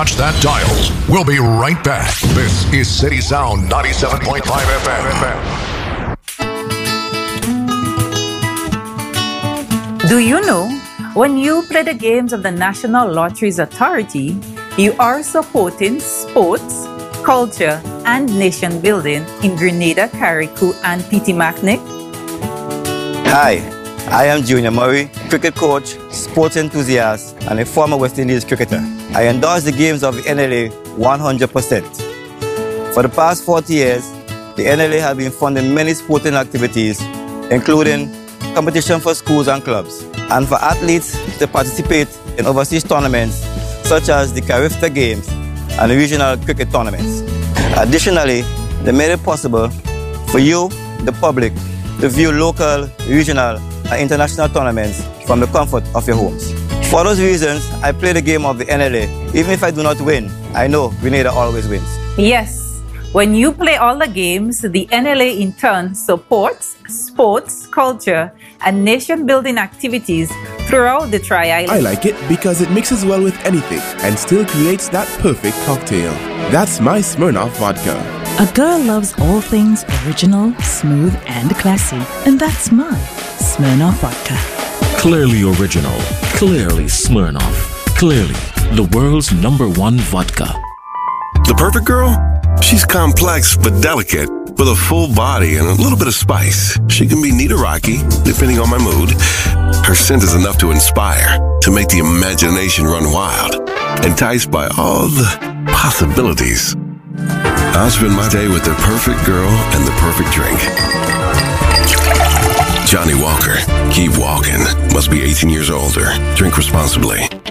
touch that dial. We'll be right back. This is City Sound 97.5 FM. Do you know, when you play the games of the National Lotteries Authority, you are supporting sports, culture, and nation building in Grenada, Carriacou, and Petit-Martinique? Hi, I am Junior Murray, cricket coach, sports enthusiast, and a former West Indies cricketer. I endorse the games of the NLA 100%. For the past 40 years, the NLA has been funding many sporting activities, including competition for schools and clubs, and for athletes to participate in overseas tournaments such as the Carifta Games and the regional cricket tournaments. Additionally, they made it possible for you, the public, to view local, regional, and international tournaments from the comfort of your homes. For those reasons, I play the game of the NLA. Even if I do not win, I know Grenada always wins. Yes, when you play all the games, the NLA in turn supports sports, culture, and nation-building activities throughout the Tri-Island. I like it because it mixes well with anything and still creates that perfect cocktail. That's my Smirnoff vodka. A girl loves all things original, smooth, and classy. And that's my Smirnoff vodka. Clearly original. Clearly Smirnoff. Clearly the world's #1 vodka. The perfect girl? She's complex but delicate, with a full body and a little bit of spice. She can be neat or rocky, depending on my mood. Her scent is enough to inspire, to make the imagination run wild, enticed by all the possibilities. I'll spend my day with the perfect girl and the perfect drink. Johnny Walker. Keep walking. Must be 18 years older. Drink responsibly.